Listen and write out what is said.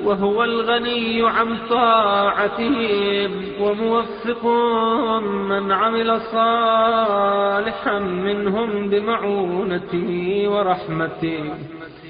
وهو الغني عن طاعتهم، وموفق من عمل صالحا منهم بمعونته ورحمته.